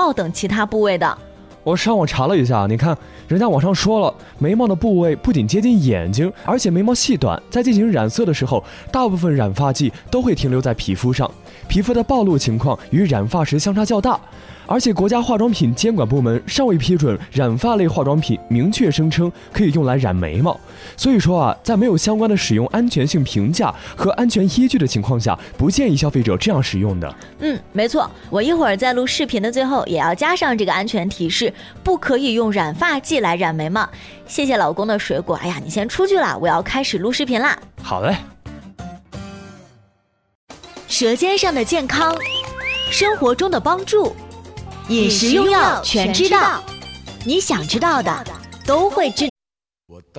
毛等其他部位的。 我上网查了一下，你看人家网上说了，眉毛的部位不仅接近眼睛，而且眉毛细短，在进行染色的时候，大部分染发剂都会停留在皮肤上，皮肤的暴露情况与染发时相差较大。而且国家化妆品监管部门尚未批准染发类化妆品明确声称可以用来染眉毛，所以说在没有相关的使用安全性评价和安全依据的情况下，不建议消费者这样使用的。 没错，我一会儿在录视频的最后也要加上这个安全提示，不可以用染发剂来染眉毛。谢谢老公的水果，哎呀，你先出去了，我要开始录视频啦。 好嘞。 舌尖上的健康，生活中的帮助，饮食用药全知道，你想知道的都会知道。